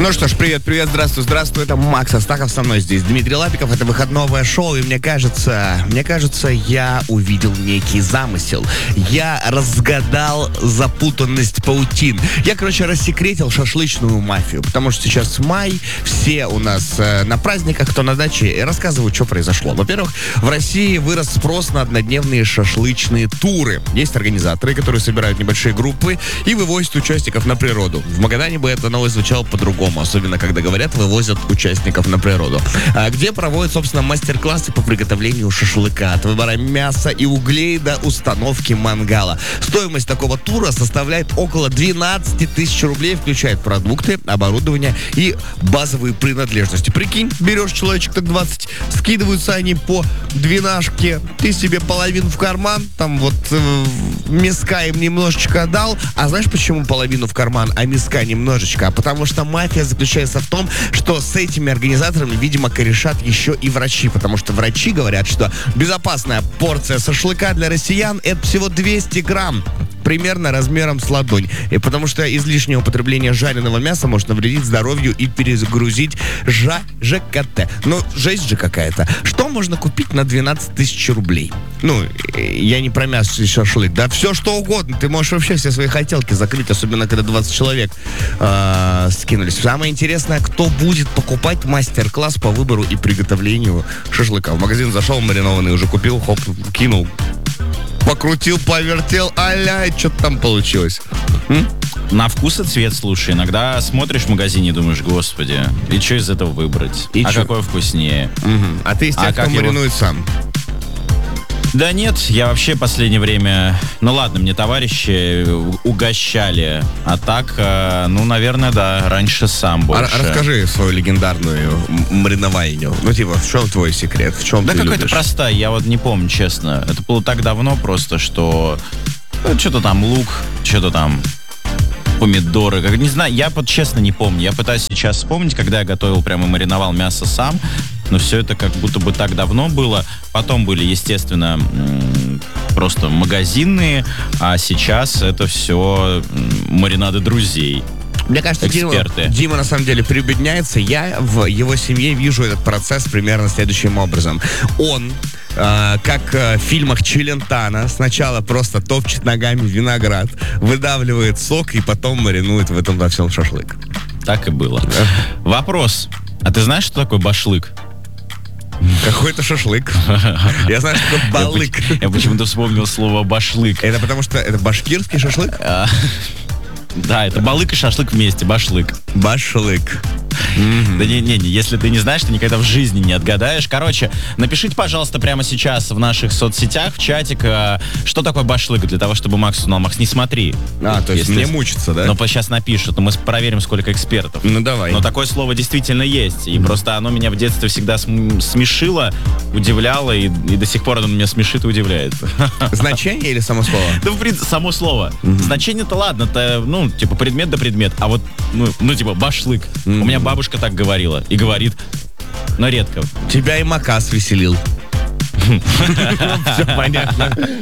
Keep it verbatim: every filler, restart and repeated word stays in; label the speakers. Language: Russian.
Speaker 1: Ну что ж, привет, привет, здравствуй, здравствуй. Это Макс Астахов, со мной здесь Дмитрий Лапиков. Это выходное шоу, и мне кажется, мне кажется, я увидел некий замысел. Я разгадал запутанность паутин. Я, короче, рассекретил шашлычную мафию, потому что сейчас май, все у нас э, на праздниках, кто на даче, и рассказывают, что произошло. Во-первых, в России вырос спрос на однодневные шашлычные туры. Есть организаторы, которые собирают небольшие группы и вывозят участников на природу. В Магадане бы эта новость звучала по-другому, особенно когда говорят, вывозят участников на природу. А где проводят, собственно, мастер-классы по приготовлению шашлыка, от выбора мяса и углей до установки мангала. Стоимость такого тура составляет около двенадцать тысяч рублей, включает продукты, оборудование и базовые принадлежности. Прикинь, берешь человечек так двадцать, скидываются они по двенашке, ты себе половину в карман, там вот э, мяска им немножечко дал. А знаешь, почему половину в карман, а мяска немножечко? Потому что мафия заключается в том, что с этими организаторами, видимо, корешат еще и врачи, потому что врачи говорят, что безопасная порция шашлыка для россиян — это всего двести грамм, примерно размером с ладонь. И потому что излишнее употребление жареного мяса может навредить здоровью и перегрузить жа ЖКТ. Ну, жесть же какая-то. Что можно купить на двенадцать тысяч рублей? Ну, я не про мясо и шашлык, да, все что угодно. Ты можешь вообще все свои хотелки закрыть, особенно когда двадцать человек э, скинулись. Самое интересное, кто будет покупать мастер-класс по выбору и приготовлению шашлыка. В магазин зашел, маринованный уже купил, хоп, кинул. Покрутил, повертел, а-ля, что-то там получилось. М?
Speaker 2: На вкус и цвет, слушай. Иногда смотришь в магазине и думаешь, господи, и что из этого выбрать?
Speaker 1: И
Speaker 2: а
Speaker 1: чё?
Speaker 2: какое вкуснее?
Speaker 1: Угу. А ты из тех,
Speaker 2: А
Speaker 1: кто
Speaker 2: как его-
Speaker 1: маринует сам?
Speaker 2: Да нет, я вообще последнее время... Ну ладно, мне товарищи угощали. А так, э, ну, наверное, да, раньше сам
Speaker 1: А,
Speaker 2: больше.
Speaker 1: расскажи свою легендарную м- мариновальню. Ну, типа, в чем твой секрет? В чем
Speaker 2: Да
Speaker 1: ты
Speaker 2: какая-то
Speaker 1: любишь?
Speaker 2: простая, я вот не помню, честно. Это было так давно просто, что... ну, что-то там лук, что-то там... помидоры, как не знаю, я вот честно не помню. Я пытаюсь сейчас вспомнить, когда я готовил прямо мариновал мясо сам, но все это как будто бы так давно было. Потом были, естественно, м, просто магазинные, а сейчас это все м, маринады друзей.
Speaker 1: Мне кажется, Дима,
Speaker 2: Эксперты.
Speaker 1: Дима на самом деле прибедняется. Я в его семье вижу этот процесс примерно следующим образом. Он, э, как э, в фильмах Челентано, сначала просто топчет ногами виноград, выдавливает сок и потом маринует в этом во всем шашлык.
Speaker 2: Так и было. Вопрос. А ты знаешь, что такое башлык?
Speaker 1: Какой-то шашлык. Я знаю, что такое балык.
Speaker 2: Я почему-то вспомнил слово башлык.
Speaker 1: Это потому что это башкирский шашлык?
Speaker 2: А, Да, это балык и шашлык вместе, башлык.
Speaker 1: Башлык.
Speaker 2: Да не-не-не, если ты не знаешь, ты никогда в жизни не отгадаешь. Короче, напишите, пожалуйста, прямо сейчас в наших соцсетях, в чатик, э, что такое башлык, для того, чтобы Макс узнал. Макс, не смотри.
Speaker 1: А, то есть
Speaker 2: Если-
Speaker 1: мне мучиться, да?
Speaker 2: Но сейчас напишут, и мы проверим, сколько экспертов.
Speaker 1: Ну давай.
Speaker 2: Но такое слово действительно есть. И просто оно меня в детстве всегда см- смешило, удивляло, и, и до сих пор оно меня смешит и удивляет.
Speaker 1: Значение или само слово?
Speaker 2: Да, в принципе, само слово. Значение-то ладно, это, ну, типа, предмет да предмет. А вот, ну, ну типа, башлык. У меня бабушка так говорила. И говорит, но редко.
Speaker 1: Тебя и Макас веселил. Все понятно.